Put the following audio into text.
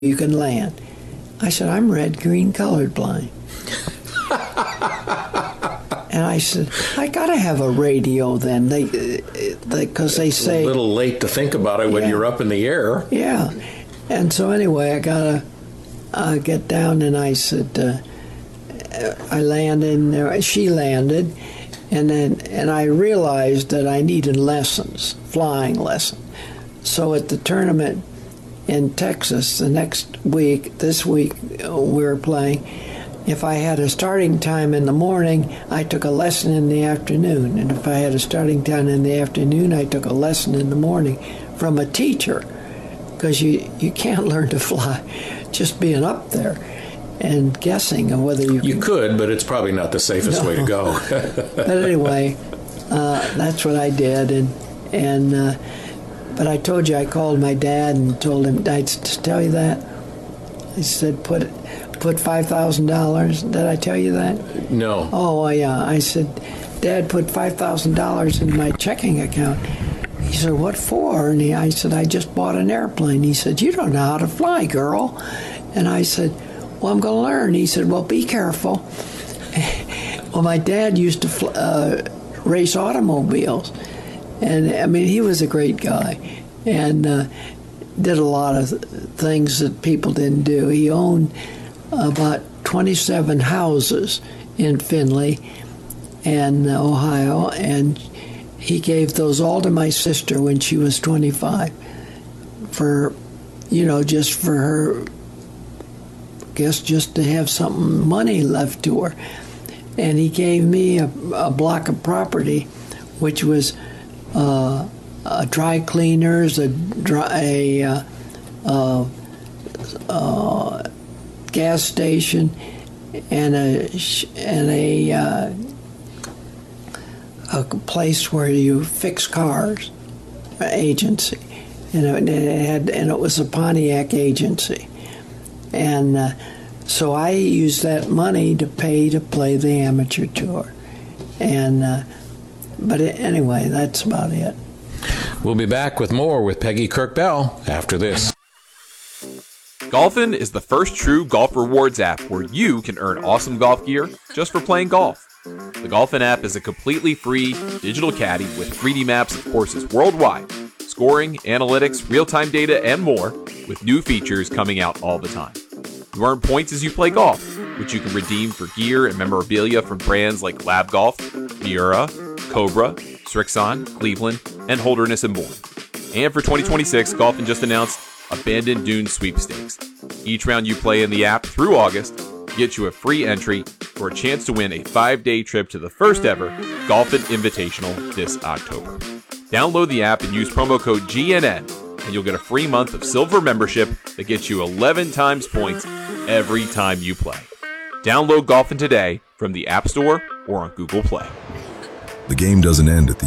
you can land. I said, I'm red, green, colored blind. And I said, I got to have a radio then, because they say... A little late to think about it when you're up in the air. Yeah. And so anyway, I got to get down, and I said, I landed, and she landed, and I realized that I needed lessons, flying lessons. So at the tournament in Texas this week we were playing, if I had a starting time in the morning, I took a lesson in the afternoon. And if I had a starting time in the afternoon, I took a lesson in the morning from a teacher, because you can't learn to fly just being up there and guessing of whether you could, but it's probably not the safest way to go. But anyway, that's what I did, but I told you I called my dad and told him, did I tell you that? I said, put $5,000. Did I tell you that? No. Oh, yeah. I said, Dad, put $5,000 in my checking account. He said, what for? And I said, I just bought an airplane. He said, you don't know how to fly, girl. And I said, well, I'm going to learn. He said, well, be careful. Well, my dad used to race automobiles. And, I mean, he was a great guy and did a lot of things that people didn't do. He owned about 27 houses in Findlay and Ohio, and he gave those all to my sister when she was 25 for, just for her, I guess just to have some money left to her. And he gave me a block of property, which was dry cleaners, a gas station, and a place where you fix cars, agency, and it was a Pontiac agency, and so I used that money to pay to play the amateur tour, and. But anyway, that's about it. We'll be back with more with Peggy Kirk Bell after this. Golfin is the first true golf rewards app where you can earn awesome golf gear just for playing golf. The Golfin app is a completely free digital caddy with 3D maps of courses worldwide, scoring, analytics, real-time data, and more, with new features coming out all the time. You earn points as you play golf, which you can redeem for gear and memorabilia from brands like Lab Golf, Miura, Cobra, Strixon, Cleveland, and Holderness and Bourne. And for 2026, Golfin just announced Abandoned Dunes Sweepstakes. Each round you play in the app through August gets you a free entry for a chance to win a 5-day trip to the first ever Golfin Invitational this October. Download the app and use promo code GNN, and you'll get a free month of silver membership that gets you 11 times points every time you play. Download Golfin today from the App Store or on Google Play. The game doesn't end at the